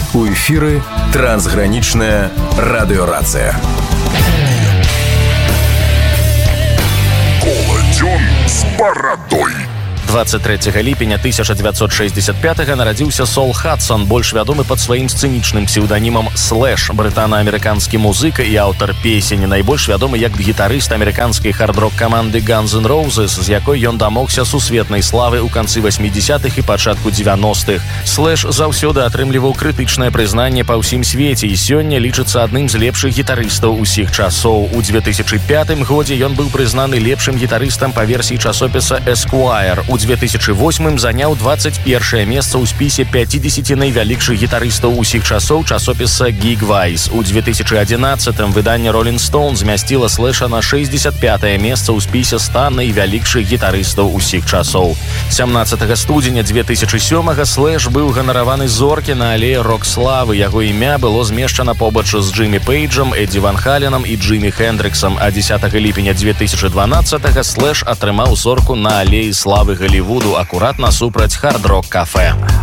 У эфіры трансгранічная радыёрацыя. Коладзён з барадой. 23 ліпеня 1965-го нарадзіўся Сол Хадсон, больш вядомы пад сваім сцэнічным псеўданімам Слэш, брытана-амерыканскі музыка і аўтар песень, найбольш вядомы як гітарыст амерыканскай хард-рок каманды Guns N' Roses, з якой ён дамогся сусветнай славы ў канцы 80-х і пачатку 90-х. Слэш заўсёды атрымліваў крытычнае прызнанне па ўсім свеце і сёння лічыцца адным з лепшых гітарыстаў усіх часоў. У 2005 годзе ён быў прызнаны лепшым гітарыстам па версіі часопіса Esquire. У 2008 заняў 21 месца ў спісе 50 найвялікшых гітарыстаў усіх часоў часопіса Geekvice. У 2011 выданне Rolling Stone змясціла Слэша на 65-е месца ў спісе 100 найвялікшых гітарыстаў усіх часоў. 17 студзеня 2007 Слэш быў ганараваны зоркі на алеі рок-славы. Яго імя было змешчана побач з Джиммі Пейджам, Эдді Ван Халенам і Джиммі Хендриксом, а 10 ліпеня 2012 Слэш атрымаў зорку на алеі славы Голливуду акурат насупраць хард-рок кафе.